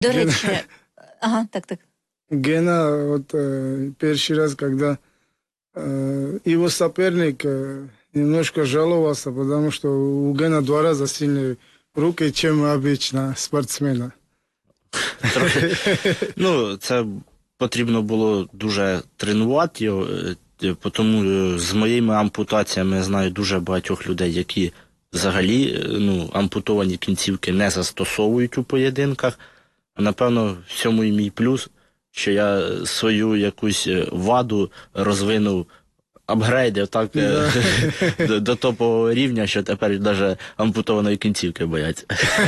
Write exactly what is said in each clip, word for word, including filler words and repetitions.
До речі, ага, так, так. Гена, вот э, первый раз, когда э, его соперник э, немножко жаловался, потому что у Гена два раза сильнее руки, чем обычно спортсмена. Трохи, ну, це потрібно було дуже тренувати його, тому з моїми ампутаціями я знаю дуже багатьох людей, які взагалі ну, ампутовані кінцівки не застосовують у поєдинках. Напевно, в цьому і мій плюс, що я свою якусь ваду розвинув, апгрейдив так yeah. до, до топового рівня, що тепер навіть ампутованої кінцівки бояться.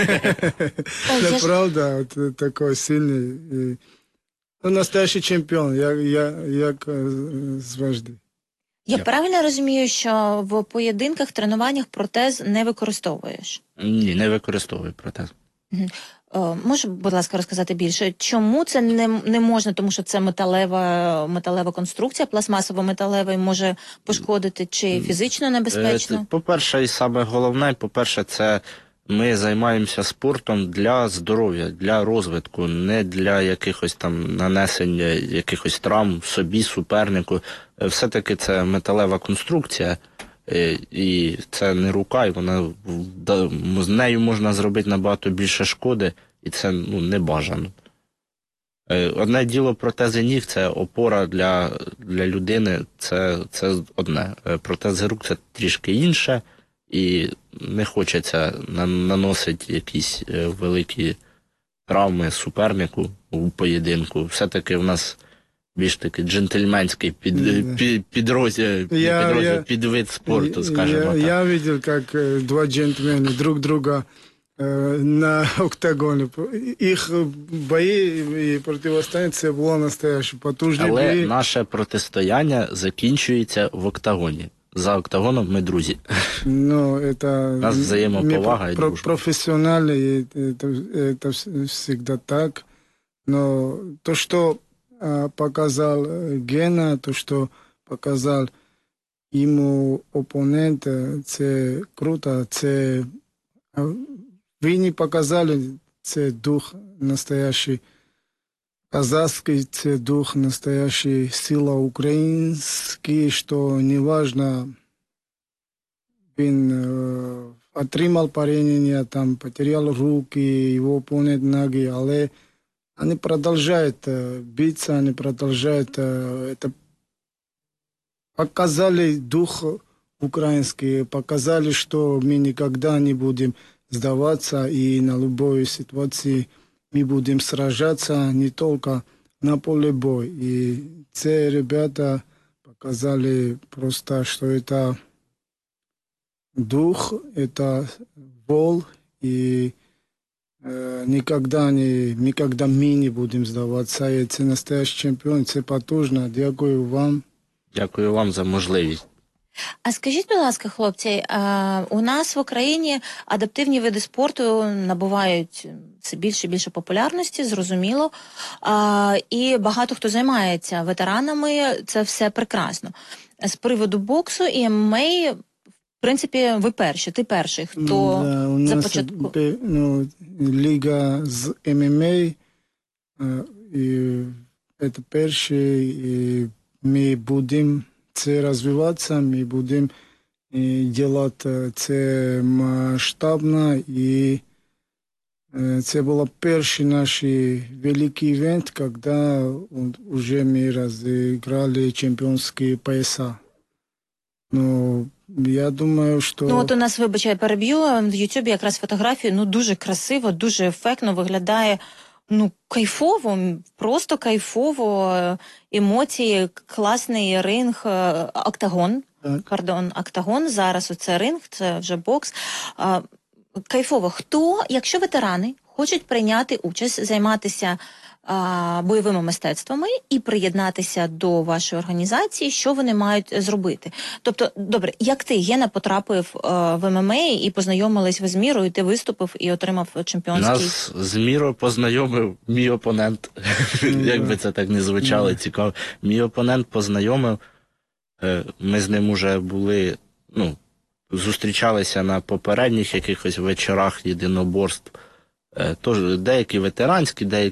Це правда, от такий сильний. Ну, настоящий чемпіон, як, як, як завжди. Я yeah. правильно розумію, що в поєдинках, тренуваннях протез не використовуєш? Ні, не використовую протез. Угу. Можеш, будь ласка, розказати більше, чому це не, не можна, тому що це металева, металева конструкція, пластмасово-металева, і може пошкодити, чи фізично небезпечно? По-перше, і саме головне, по-перше, це ми займаємося спортом для здоров'я, для розвитку, не для якихось там нанесення якихось травм собі, супернику. Все-таки це металева конструкція, і це не рука, і вона, з нею можна зробити набагато більше шкоди, і це ну, не бажано. Одне діло протези ніг – це опора для, для людини, це, це одне. Протези рук – це трішки інше, і не хочеться наносити якісь великі травми супернику у поєдинку. Все-таки в нас більш такий джентльменський під, під, підрозділ, я, підрозділ, я, підвид спорту, скажімо я, так. Я бачив, як два джентльмени друг друга э, на октагоні. Їх бої і протистояння це було настояще, потужні Але бої. наше протистояння закінчується в октагоні. За октагоном ми друзі. Ну, это... У нас взаимоповага и про- дружба. Профессионально, это, это всегда так. Но то, что а, показал Гена, то, что показал ему оппонент, це круто. Це... Ви не показали, це дух настоящий. Казахский, це дух настоящий, сила український, що неважно, він э, отримав поранення, там, потерял руки, його опонент ноги, але вони продовжують э, битися, вони продовжують, э, это показали дух український, показали, що ми ніколи не будемо здаватися і на любой ситуації мы будем сражаться не только на поле боя. И те ребята показали просто, что это дух, это воль, и э, никогда, не, никогда мы не будем сдаваться. Это настоящий чемпион, это потужно. Дякую вам. Дякую вам за можливість. А скажіть, будь ласка, хлопці, а у нас в Україні адаптивні види спорту набувають все більше і більше популярності, зрозуміло. А, і багато хто займається ветеранами, це все прекрасно. З приводу боксу і ем ем а, в принципі, ви перші, ти перший, хто да, у нас започатку... ну, ліга з ем ем а, і це перший, і ми будемо це розвиватися, ми будемо робити це масштабно, і це був перший наш великий івент, коли вже ми розіграли чемпіонські пояса. Ну, я думаю, що... Ну, от у нас, вибачай, переб'ю, в Ютубі якраз фотографії, ну, дуже красиво, дуже ефектно виглядає. Ну, кайфово, просто кайфово, емоції, класний ринг, октагон, так. Пардон, октагон, зараз оце ринг, це вже бокс. Кайфово. Хто, якщо ветерани хочуть прийняти участь, займатися а, бойовими мистецтвами і приєднатися до вашої організації, що вони мають зробити? Тобто, добре, як ти, Гена, потрапив а, в ем ем а і познайомились ви з Мірою, ти виступив і отримав чемпіонський... Нас з Мірою познайомив мій опонент, як би це так не звучало, цікаво. Мій опонент познайомив, ми з ним уже були, ну, зустрічалися на попередніх якихось вечорах єдиноборств. Е, Тож деякі ветеранські, деякі